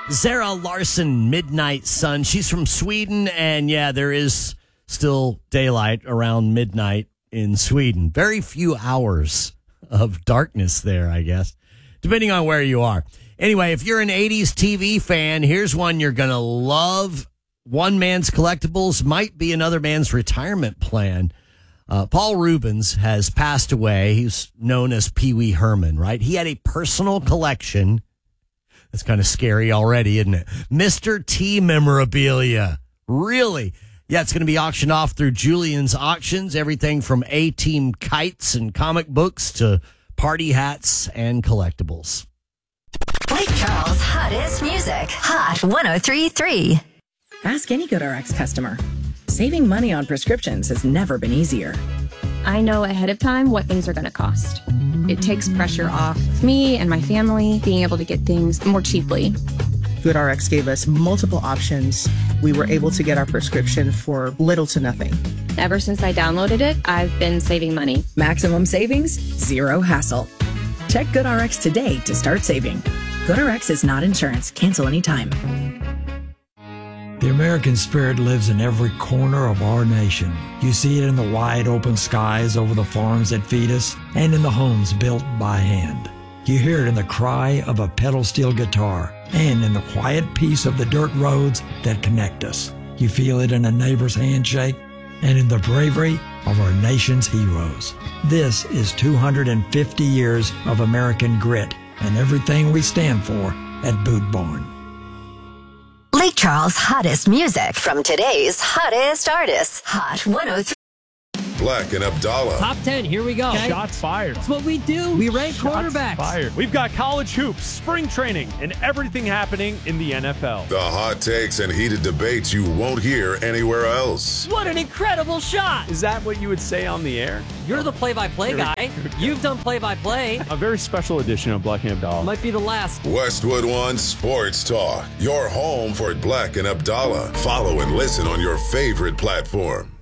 Zara Larsson, Midnight Sun. She's from Sweden, and yeah, there is still daylight around midnight in Sweden. Very few hours of darkness there, I guess, depending on where you are. Anyway, if you're an 80s TV fan, here's one you're going to love. One man's collectibles might be another man's retirement plan. Paul Rubens has passed away. He's known as Pee Wee Herman, right? He had a personal collection. That's kind of scary already, isn't it? Mr. T memorabilia. Really? Yeah, it's going to be auctioned off through Julian's Auctions. Everything from A-Team kites and comic books to party hats and collectibles. Lake Charles' hottest music. Hot 103.3. Ask any GoodRx customer. Saving money on prescriptions has never been easier. I know ahead of time what things are going to cost. It takes pressure off me and my family being able to get things more cheaply. GoodRx gave us multiple options. We were able to get our prescription for little to nothing. Ever since I downloaded it, I've been saving money. Maximum savings, zero hassle. Check GoodRx today to start saving. GoodRx is not insurance. Cancel anytime. The American spirit lives in every corner of our nation. You see it in the wide open skies over the farms that feed us and in the homes built by hand. You hear it in the cry of a pedal steel guitar and in the quiet peace of the dirt roads that connect us. You feel it in a neighbor's handshake and in the bravery of our nation's heroes. This is 250 years of American grit and everything we stand for at Boot Barn. Lake Charles' hottest music from today's hottest artists. Hot 103. Black and Abdallah. Top 10, here we go. Okay. Shots fired. That's what we do. We rank quarterbacks. Fired. We've got college hoops, spring training, and everything happening in the NFL. The hot takes and heated debates you won't hear anywhere else. What an incredible shot. Is that what you would say on the air? You're the play-by-play guy. You've done play-by-play. A very special edition of Black and Abdallah. Might be the last. Westwood One Sports Talk. Your home for Black and Abdallah. Follow and listen on your favorite platform.